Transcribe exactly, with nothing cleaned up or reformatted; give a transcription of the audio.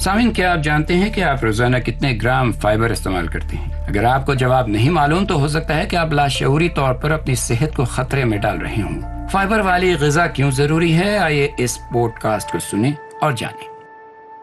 सामिन, क्या आप जानते हैं कि आप रोजाना कितने ग्राम फाइबर इस्तेमाल करते हैं? अगर आपको जवाब नहीं मालूम तो हो सकता है कि आप लाशऊरी तौर पर अपनी सेहत को खतरे में डाल रहे हों। फाइबर वाली ग़िज़ा क्यों जरूरी है, आइए इस पॉडकास्ट को सुने और जानें।